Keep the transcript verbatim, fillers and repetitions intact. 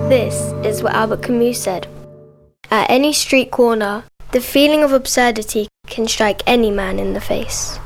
This is what Albert Camus said. At any street corner, the feeling of absurdity can strike any man in the face.